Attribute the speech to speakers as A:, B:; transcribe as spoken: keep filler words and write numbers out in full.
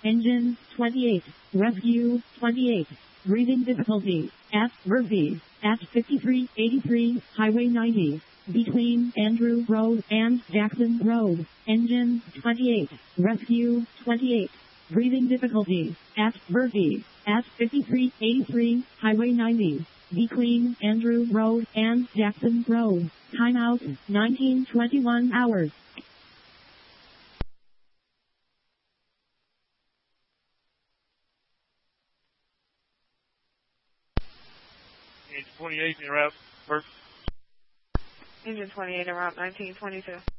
A: Engine twenty-eight. Rescue twenty-eight. Breathing difficulty at Murphy at fifty-three eighty-three Highway ninety. Between Andrew Road and Jackson Road. Engine twenty-eight. Rescue twenty-eight. Breathing difficulty at Murphy at fifty-three eighty-three Highway ninety. Between Andrew Road and Jackson Road. Timeout nineteen twenty-one hours.
B: Engine twenty-eight, en route. First.
C: Engine twenty-eight, en route nineteen twenty-two.